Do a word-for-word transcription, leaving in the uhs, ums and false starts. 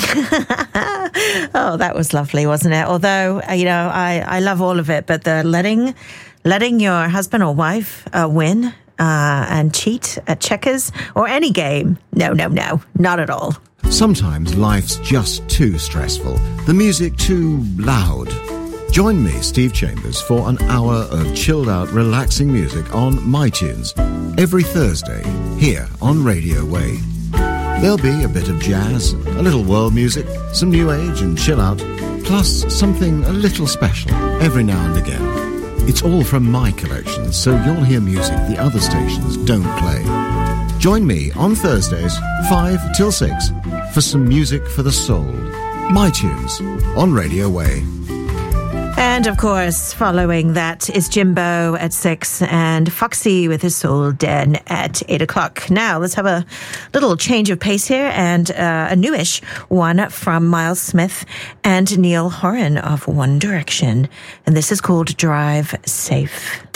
Oh, that was lovely, wasn't it? Although, you know, I, I love all of it, but the letting letting your husband or wife uh, win uh, and cheat at checkers or any game, no, no, no, not at all. Sometimes life's just too stressful, the music too loud. Join me, Steve Chambers, for an hour of chilled-out, relaxing music on MyTunes every Thursday here on Radio Way. There'll be a bit of jazz, a little world music, some new age and chill-out, plus something a little special every now and again. It's all from my collection, so you'll hear music the other stations don't play. Join me on Thursdays, five till six, for some music for the soul. MyTunes on Radio Way. And, of course, following that is Jimbo at six and Foxy with his Soul Den at eight o'clock. Now, let's have a little change of pace here and uh, a newish one from Miles Smith and Neil Horan of One Direction. And this is called Drive Safe.